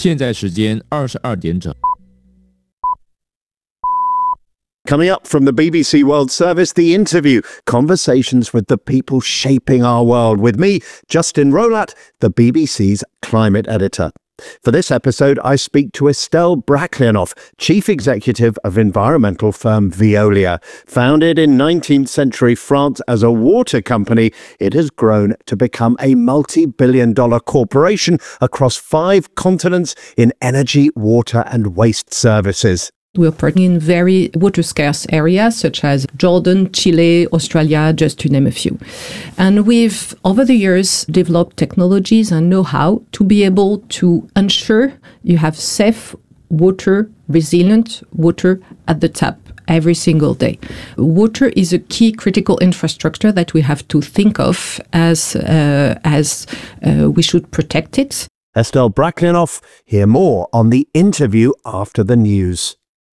现在时间22点整。 Coming up from the BBC World Service, The Interview, conversations with the people shaping our world. With me, Justin Rolat, the BBC's climate editor. For this episode, I speak to Estelle Brachlianoff, Chief Executive of environmental firm Veolia. Founded in 19th century France as a water company, it has grown to become a multi-billion-dollar corporation across 5 continents in energy, water and waste services. We're operating in very water-scarce areas such as Jordan, Chile, Australia, just to name a few. And we've, over the years, developed technologies and know-how to be able to ensure you have safe water, resilient water at the tap every single day. Water is a key critical infrastructure that we have to think of as we should protect it. Estelle Brachlianoff. Hear more on The Interview after the news.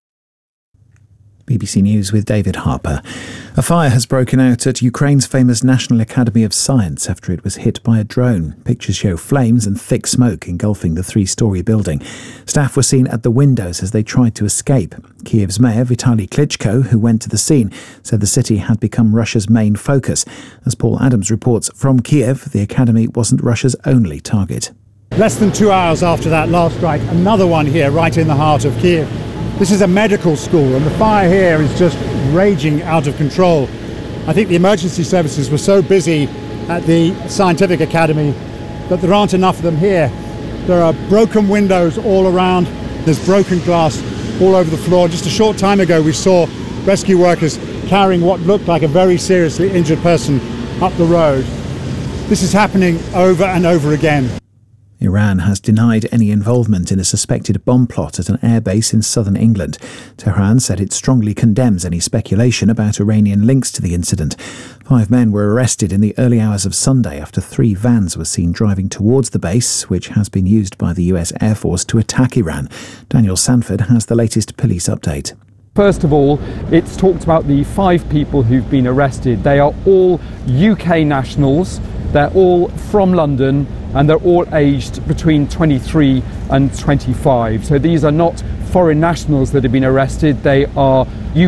BBC News with David Harper. A fire has broken out at Ukraine's famous National Academy of Science after it was hit by a drone. Pictures show flames and thick smoke engulfing the 3-storey building. Staff were seen at the windows as they tried to escape. Kiev's mayor, Vitaly Klitschko, who went to the scene, said the city had become Russia's main focus. As Paul Adams reports from Kiev, the academy wasn't Russia's only target. Less than 2 hours after that last strike, another one here right in the heart of Kiev. This is a medical school and the fire here is just raging out of control. I think the emergency services were so busy at the Scientific Academy that there aren't enough of them here. There are broken windows all around, there's broken glass all over the floor. Just a short time ago we saw rescue workers carrying what looked like a very seriously injured person up the road. This is happening over and over again. Iran has denied any involvement in a suspected bomb plot at an airbase in southern England. Tehran said it strongly condemns any speculation about Iranian links to the incident. 5 men were arrested in the early hours of Sunday after 3 vans were seen driving towards the base, which has been used by the US Air Force to attack Iran. Daniel Sanford has the latest police update. First of all, it's talked about the 5 people who've been arrested. They are all UK nationals. They're all from London and they're all aged between 23 and 25. So these are not foreign nationals that have been arrested. They are